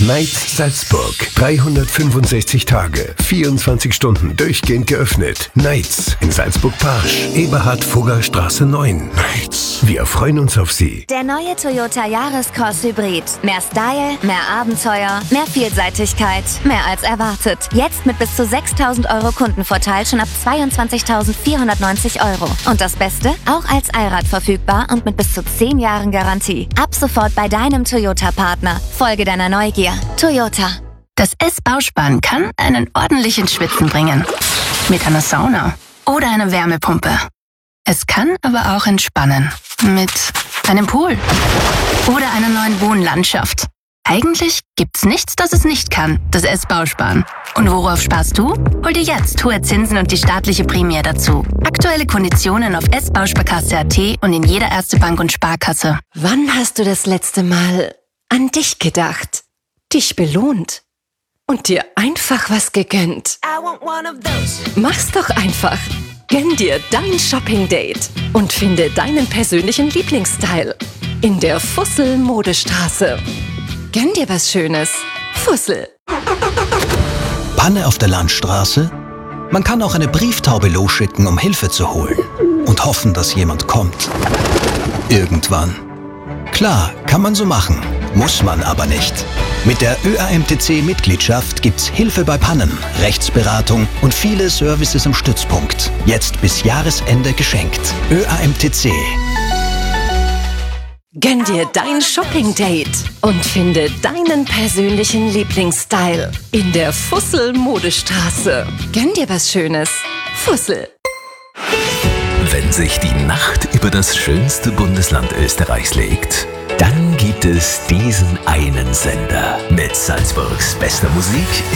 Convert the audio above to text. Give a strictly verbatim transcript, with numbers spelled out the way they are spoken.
Knights Salzburg. dreihundertfünfundsechzig Tage, vierundzwanzig Stunden durchgehend geöffnet. Knights in Salzburg-Parsch, Eberhard-Fugger-Straße neun. Knights. Wir freuen uns auf Sie. Der neue Toyota Yaris-Cross Hybrid. Mehr Style, mehr Abenteuer, mehr Vielseitigkeit, mehr als erwartet. Jetzt mit bis zu sechstausend Euro Kundenvorteil schon ab zweiundzwanzigtausendvierhundertneunzig Euro. Und das Beste? Auch als Allrad verfügbar und mit bis zu zehn Jahren Garantie. Ab sofort bei deinem Toyota-Partner. Folge deiner Neugier. Toyota. Das S-Bausparen kann einen ordentlichen Schwitzen bringen. Mit einer Sauna oder einer Wärmepumpe. Es kann aber auch entspannen. Mit einem Pool oder einer neuen Wohnlandschaft. Eigentlich gibt's nichts, das es nicht kann, das S-Bausparen. Und worauf sparst du? Hol dir jetzt hohe Zinsen und die staatliche Prämie dazu. Aktuelle Konditionen auf s bausparkasse punkt a t und in jeder Erste Bank und Sparkasse. Wann hast du das letzte Mal an dich gedacht, dich belohnt und dir einfach was gegönnt? Mach's doch einfach. Gönn dir dein Shopping-Date und finde deinen persönlichen Lieblingsstyle in der Fussel-Modestraße. Gönn dir was Schönes. Fussel. Panne auf der Landstraße? Man kann auch eine Brieftaube losschicken, um Hilfe zu holen. Und hoffen, dass jemand kommt. Irgendwann. Klar, kann man so machen. Muss man aber nicht. Mit der Ö A M T C-Mitgliedschaft gibt's Hilfe bei Pannen, Rechtsberatung und viele Services im Stützpunkt. Jetzt bis Jahresende geschenkt. Ö A M T C. Gönn dir dein Shopping-Date und finde deinen persönlichen Lieblingsstyle in der Fussel-Modestraße. Gönn dir was Schönes. Fussel. Wenn sich die Nacht über das schönste Bundesland Österreichs legt, dann gibt es diesen einen Sender mit Salzburgs bester Musik